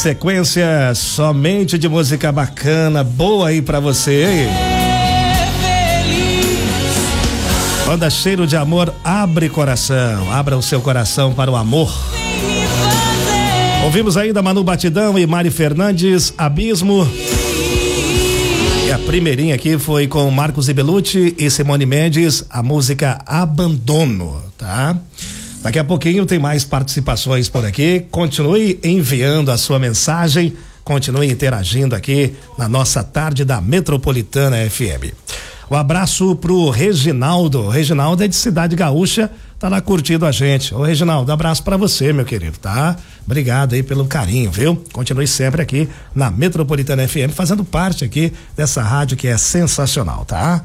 sequência, somente de música bacana, boa aí pra você, hein? Banda Cheiro de Amor, abre coração, abra o seu coração para o amor. Ouvimos ainda Manu Batidão e Mari Fernandes, Abismo. E a primeirinha aqui foi com Marcos Ibelucci e Simone Mendes, a música Abandono, tá? Daqui a pouquinho tem mais participações por aqui. Continue enviando a sua mensagem, continue interagindo aqui na nossa tarde da Metropolitana FM. Um abraço pro Reginaldo. O Reginaldo é de Cidade Gaúcha, tá lá curtindo a gente. Ô Reginaldo, abraço pra você, meu querido, tá? Obrigado aí pelo carinho, viu? Continue sempre aqui na Metropolitana FM, fazendo parte aqui dessa rádio que é sensacional, tá?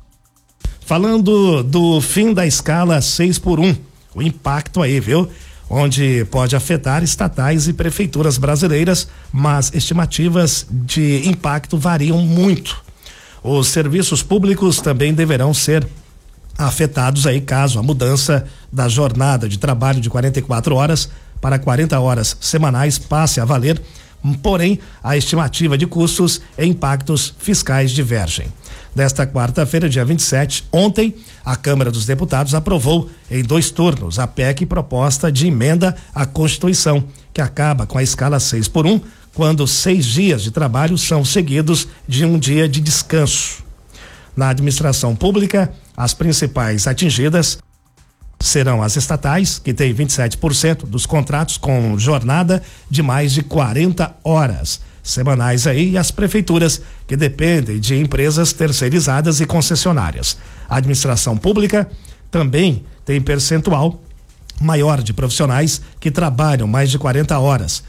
Falando do fim da escala 6x1, o impacto aí, viu? Onde pode afetar estatais e prefeituras brasileiras, mas estimativas de impacto variam muito. Os serviços públicos também deverão ser afetados aí caso a mudança da jornada de trabalho de 44 horas para 40 horas semanais passe a valer, porém a estimativa de custos e impactos fiscais divergem. Nesta quarta-feira, dia 27, ontem, a Câmara dos Deputados aprovou em 2 turnos a PEC proposta de emenda à Constituição, que acaba com a escala 6x1, quando 6 dias de trabalho são seguidos de um dia de descanso. Na administração pública, as principais atingidas serão as estatais, que têm 27% dos contratos com jornada de mais de 40 horas semanais aí, e as prefeituras, que dependem de empresas terceirizadas e concessionárias. A administração pública também tem percentual maior de profissionais que trabalham mais de 40 horas,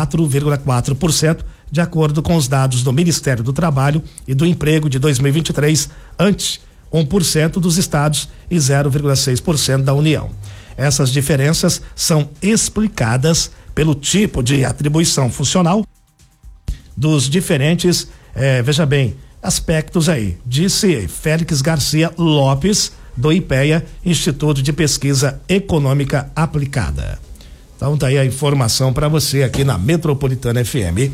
4,4%, de acordo com os dados do Ministério do Trabalho e do Emprego de 2023, ante 1% dos estados e 0,6% da União. Essas diferenças são explicadas pelo tipo de atribuição funcional dos diferentes, veja bem, aspectos aí, disse Félix Garcia Lopes, do IPEA, Instituto de Pesquisa Econômica Aplicada. Então tá aí a informação para você aqui na Metropolitana FM.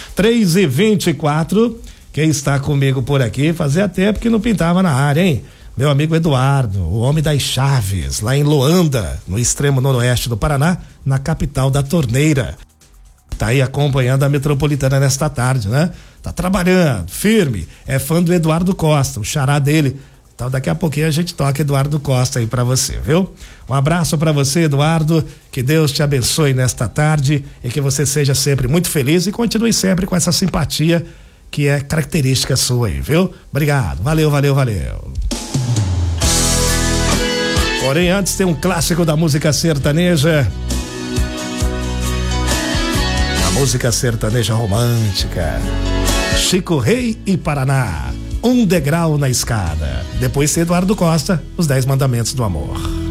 3h24, quem está comigo por aqui, fazia tempo que não pintava na área, hein? Meu amigo Eduardo, o homem das chaves, lá em Loanda, no extremo noroeste do Paraná, na capital da torneira. Tá aí acompanhando a Metropolitana nesta tarde, né? Tá trabalhando, firme, é fã do Eduardo Costa, o xará dele. Então daqui a pouquinho a gente toca Eduardo Costa aí pra você, viu? Um abraço pra você, Eduardo, que Deus te abençoe nesta tarde e que você seja sempre muito feliz e continue sempre com essa simpatia que é característica sua aí, viu? Obrigado, valeu. Porém, antes tem um clássico da música sertaneja. A música sertaneja romântica. Chico Rei e Paraná. Um degrau na escada. Depois tem Eduardo Costa, os 10 Mandamentos do Amor.